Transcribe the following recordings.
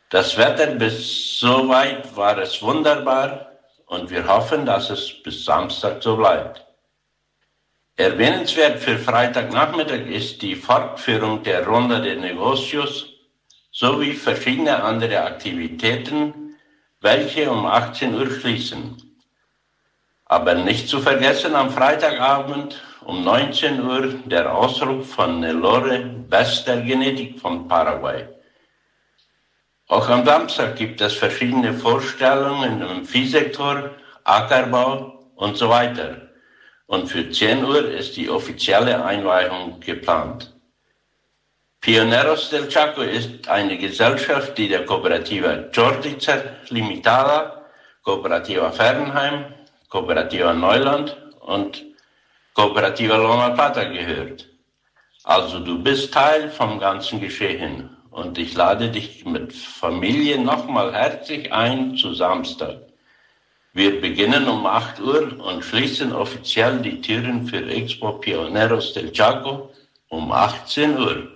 Das Wetter bis soweit war es wunderbar und wir hoffen, dass es bis Samstag so bleibt. Erwähnenswert für Freitagnachmittag ist die Fortführung der Ronda de Negocios sowie verschiedene andere Aktivitäten, welche um 18 Uhr schließen. Aber nicht zu vergessen am Freitagabend um 19 Uhr der Ausruf von Nelore, bester Genetik von Paraguay. Auch am Samstag gibt es verschiedene Vorstellungen im Viehsektor, Ackerbau und so weiter. Und für 10 Uhr ist die offizielle Einweihung geplant. Pioneros del Chaco ist eine Gesellschaft, die der Cooperativa Chortitzer Limitada, Cooperativa Fernheim, Cooperativa Neuland und Cooperativa Loma Plata gehört. Also du bist Teil vom ganzen Geschehen und ich lade dich mit Familie nochmal herzlich ein zu Samstag. Wir beginnen um 8 Uhr und schließen offiziell die Türen für Expo Pioneros del Chaco um 18 Uhr.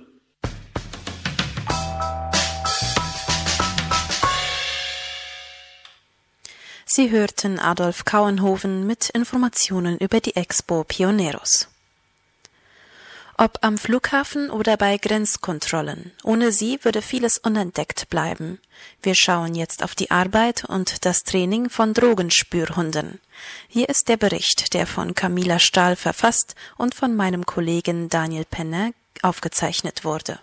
Sie hörten Adolf Kauenhoven mit Informationen über die Expo Pioneros. Ob am Flughafen oder bei Grenzkontrollen, ohne sie würde vieles unentdeckt bleiben. Wir schauen jetzt auf die Arbeit und das Training von Drogenspürhunden. Hier ist der Bericht, der von Camilla Stahl verfasst und von meinem Kollegen Daniel Penner aufgezeichnet wurde.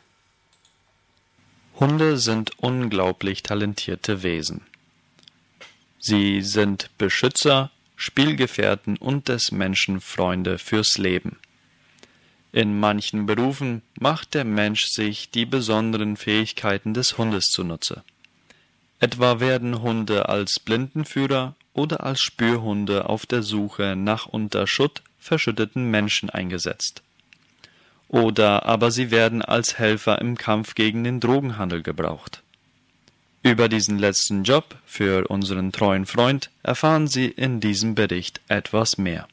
Hunde sind unglaublich talentierte Wesen. Sie sind Beschützer, Spielgefährten und des Menschen Freunde fürs Leben. In manchen Berufen macht der Mensch sich die besonderen Fähigkeiten des Hundes zunutze. Etwa werden Hunde als Blindenführer oder als Spürhunde auf der Suche nach unter Schutt verschütteten Menschen eingesetzt. Oder aber sie werden als Helfer im Kampf gegen den Drogenhandel gebraucht. Über diesen letzten Job für unseren treuen Freund erfahren Sie in diesem Bericht etwas mehr.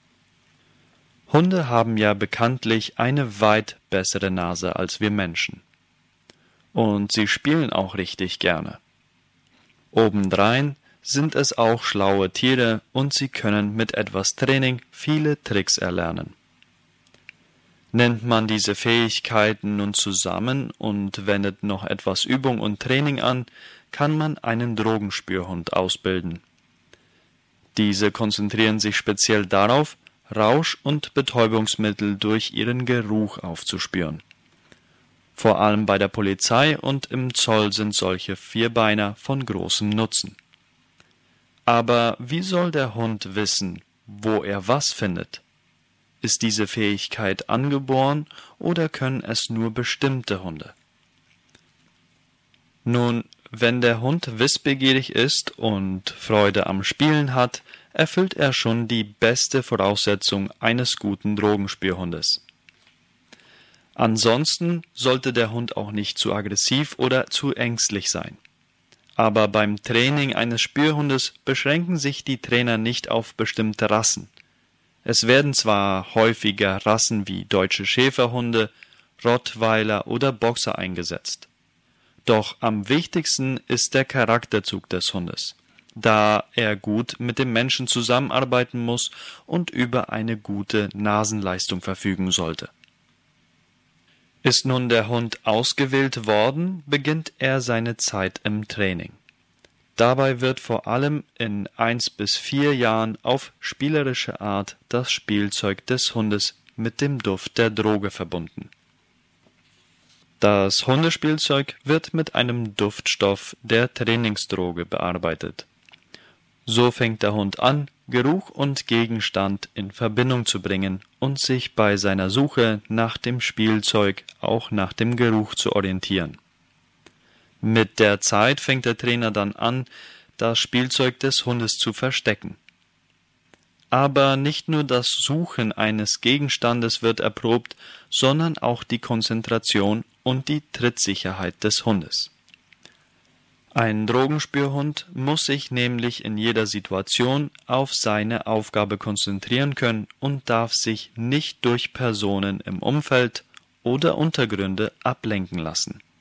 Hunde haben ja bekanntlich eine weit bessere Nase als wir Menschen. Und sie spielen auch richtig gerne. Obendrein sind es auch schlaue Tiere und sie können mit etwas Training viele Tricks erlernen. Nennt man diese Fähigkeiten nun zusammen und wendet noch etwas Übung und Training an, kann man einen Drogenspürhund ausbilden. Diese konzentrieren sich speziell darauf, Rausch- und Betäubungsmittel durch ihren Geruch aufzuspüren. Vor allem bei der Polizei und im Zoll sind solche Vierbeiner von großem Nutzen. Aber wie soll der Hund wissen, wo er was findet? Ist diese Fähigkeit angeboren oder können es nur bestimmte Hunde? Nun, wenn der Hund wissbegierig ist und Freude am Spielen hat, erfüllt er schon die beste Voraussetzung eines guten Drogenspürhundes. Ansonsten sollte der Hund auch nicht zu aggressiv oder zu ängstlich sein. Aber beim Training eines Spürhundes beschränken sich die Trainer nicht auf bestimmte Rassen. Es werden zwar häufiger Rassen wie deutsche Schäferhunde, Rottweiler oder Boxer eingesetzt. Doch am wichtigsten ist der Charakterzug des Hundes, da er gut mit dem Menschen zusammenarbeiten muss und über eine gute Nasenleistung verfügen sollte. Ist nun der Hund ausgewählt worden, beginnt er seine Zeit im Training. Dabei wird vor allem in 1 bis 4 Jahren auf spielerische Art das Spielzeug des Hundes mit dem Duft der Droge verbunden. Das Hundespielzeug wird mit einem Duftstoff der Trainingsdroge bearbeitet. So fängt der Hund an, Geruch und Gegenstand in Verbindung zu bringen und sich bei seiner Suche nach dem Spielzeug auch nach dem Geruch zu orientieren. Mit der Zeit fängt der Trainer dann an, das Spielzeug des Hundes zu verstecken. Aber nicht nur das Suchen eines Gegenstandes wird erprobt, sondern auch die Konzentration und die Trittsicherheit des Hundes. Ein Drogenspürhund muss sich nämlich in jeder Situation auf seine Aufgabe konzentrieren können und darf sich nicht durch Personen im Umfeld oder Untergründe ablenken lassen.